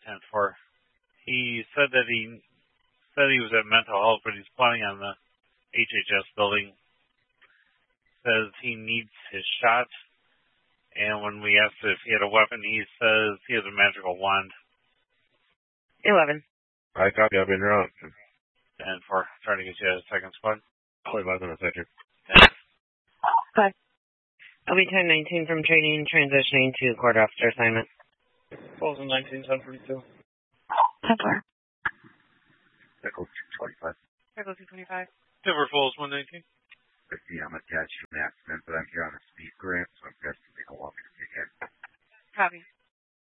10-4. He said that he was at mental health, but he's planning on the HHS building. Says he needs his shot. And when we asked if he had a weapon, he says he has a magical wand. 11. I copy. I've been around. 10-4. Trying to get you out of second squad. 25 minutes later. 5. I'll be 10-19 from training, transitioning to quarter officer assignment. Falls in 19, 10-42. 10-4. Echo 225. Echo 225. Timber Falls 119. I'm attached to an accident, but I'm here on a speed grant, so I'm guessing they don't want me to get hit. Copy.